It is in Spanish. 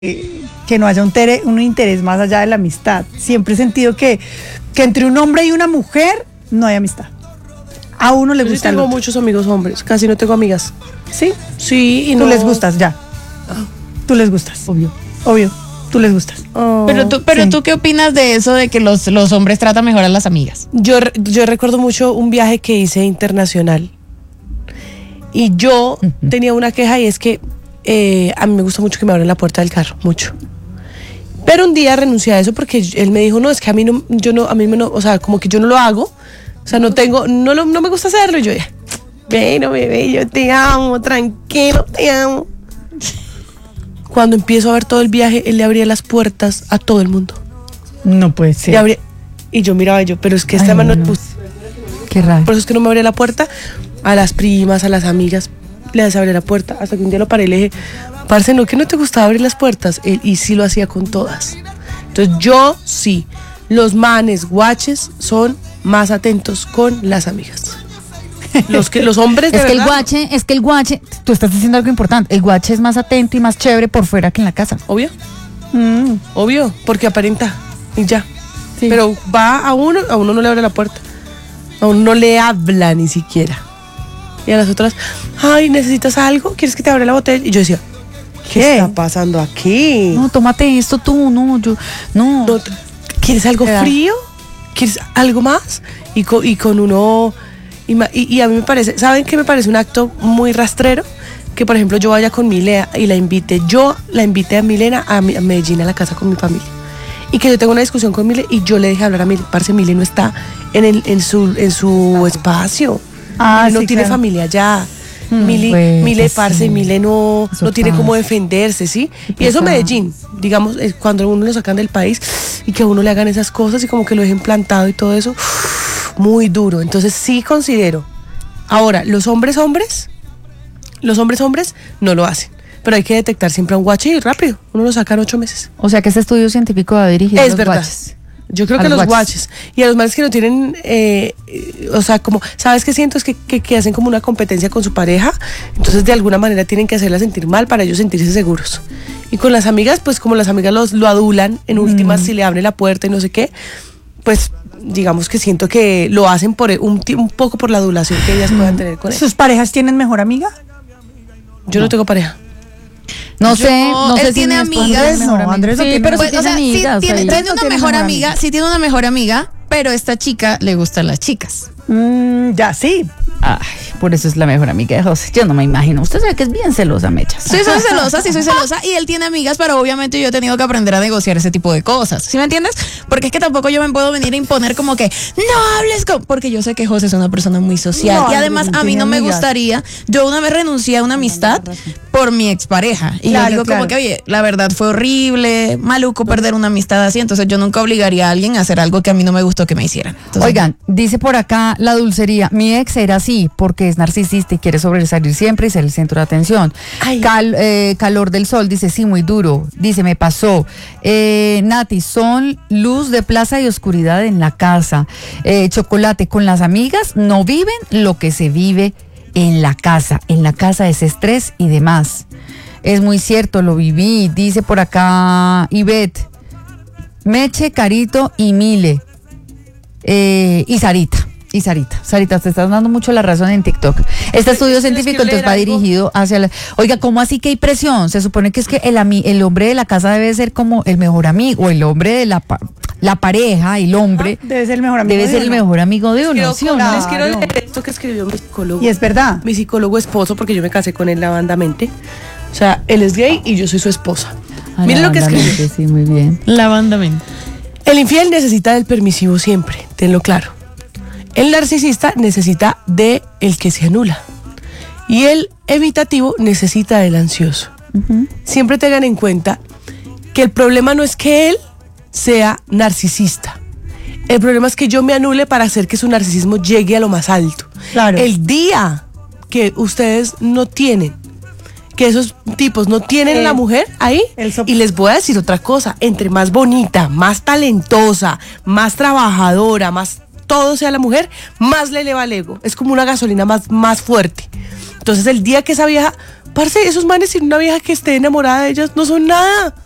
que no haya un interés más allá de la amistad. Siempre he sentido que entre un hombre y una mujer no hay amistad. A uno le Yo gusta. sí tengo muchos amigos hombres, casi no tengo amigas. ¿Sí? Sí, y Tú no. les gustas, ya. Tú les gustas. Obvio. Tú les gustas. Oh. Pero tú, ¿qué opinas de eso de que los hombres tratan mejor a las amigas? Yo recuerdo mucho un viaje que hice internacional. Y yo tenía una queja, y es que a mí me gusta mucho que me abran la puerta del carro, mucho. Pero un día renuncié a eso porque él me dijo, no, es que a mí no, o sea, como que yo no lo hago. O sea, no me gusta hacerlo. Y yo, bueno, bebé, yo te amo, tranquilo, te amo. Cuando empiezo a ver todo el viaje, él le abría las puertas a todo el mundo. No puede ser. Y yo miraba, pero es que esta mano... no. Qué raro. Por eso es que no me abría la puerta a las primas, a las amigas. Les abría la puerta. Hasta que un día lo paré y le dije, parce, ¿no que no te gustaba abrir las puertas? Y sí lo hacía con todas. Entonces yo sí. Los manes guaches son más atentos con las amigas. Los hombres de es que verdad, el guache, tú estás diciendo algo importante, el guache es más atento y más chévere por fuera que en la casa. obvio, obvio, porque aparenta y ya. Sí. Pero va a uno no le abre la puerta, a uno no le habla ni siquiera. Y a las otras, ay, ¿necesitas algo? ¿Quieres que te abra la botella? Y yo decía, ¿qué está pasando aquí? No, tómate esto tú, no, yo, no. No, ¿quieres algo frío? ¿Quieres algo más? Y con uno... Y a mí me parece, ¿saben qué me parece un acto muy rastrero? Que por ejemplo yo vaya con Milena y yo la invité a Milena a Medellín a la casa con mi familia. Y que yo tengo una discusión con Mile y yo le dejé hablar a Mile. Parce, Mile no está en su espacio. Mile no tiene familia allá. Mile, parce, Mile no tiene cómo defenderse, ¿sí? Y eso Medellín, digamos, cuando a uno lo sacan del país y que a uno le hagan esas cosas y como que lo dejen plantado y todo eso, muy duro. Entonces sí considero. Ahora, los hombres no lo hacen. Pero hay que detectar siempre a un guache y rápido. Uno lo saca en 8 meses. O sea que ese estudio científico va dirigido a los verdad. guaches. Yo creo que a los guaches. Y a los males que no tienen, o sea, como, ¿sabes qué siento? Es que hacen como una competencia con su pareja. Entonces, de alguna manera tienen que hacerla sentir mal para ellos sentirse seguros. Y con las amigas, pues como las amigas lo adulan, en últimas, si le abre la puerta y no sé qué, pues digamos que siento que lo hacen por un poco por la adulación que ellas puedan tener con él. ¿Sus parejas tienen mejor amiga? Yo no tengo pareja. No sé él si tiene mi esposo amigas. es mejor amigo. Andrés no Sí, tiene pero amigas. sí tiene amigas. tiene ahí. una mejor amiga, sí tiene una mejor amiga, pero esta chica le gustan las chicas. Ya, sí. Ay, por eso es la mejor amiga de José. Yo no me imagino. Usted sabe que es bien celosa, Mechas. Sí, soy celosa y él tiene amigas, pero obviamente yo he tenido que aprender a negociar ese tipo de cosas. ¿Sí me entiendes? Porque es que tampoco yo me puedo venir a imponer como que no hables con... Porque yo sé que José es una persona muy social. No, y además a mí no me amigas. gustaría... Yo una vez renuncié a una amistad por mi expareja. Y Claro, yo digo como que, oye, la verdad fue horrible, maluco perder una amistad así. Entonces yo nunca obligaría a alguien a hacer algo que a mí no me gustó que me hicieran. Entonces, Oigan, dice por acá la dulcería, mi ex era así porque es narcisista y quiere sobresalir siempre y ser el centro de atención. Calor del sol, dice, sí, muy duro. Dice, me pasó. Nati, son luz de plaza y oscuridad en la casa. Chocolate, con las amigas no viven lo que se vive en la casa. En la casa es estrés y demás. Es muy cierto, lo viví. Dice por acá Ivette, Meche, Carito y Mile. Y Sarita, te estás dando mucho la razón en TikTok. Este estudio científico entonces va dirigido hacia la... Oiga, ¿cómo así que hay presión? Se supone que es que el hombre de la casa debe ser como el mejor amigo, o el hombre de la pareja, el hombre Debe ser el mejor amigo. debe ser el mejor amigo de uno, ¿sí o no? Les quiero leer esto que escribió mi psicólogo. Y es verdad. Mi psicólogo esposo, porque yo me casé con él lavandamente. O sea, él es gay y yo soy su esposa. Miren lo que escribió. Sí, muy bien. lavandamente. El infiel necesita del permisivo siempre, tenlo claro. El narcisista necesita de el que se anula. Y el evitativo necesita del ansioso. Siempre tengan en cuenta que el problema no es que él sea narcisista. El problema es que yo me anule para hacer que su narcisismo llegue a lo más alto. Claro. El día que ustedes no tienen, que esos tipos no tienen a la mujer ahí, y les voy a decir otra cosa, entre más bonita, más talentosa, más trabajadora, más todo sea la mujer, más le eleva el ego. Es como una gasolina más fuerte. Entonces el día que esa vieja, parce, esos manes sin una vieja que esté enamorada de ellos no son nada.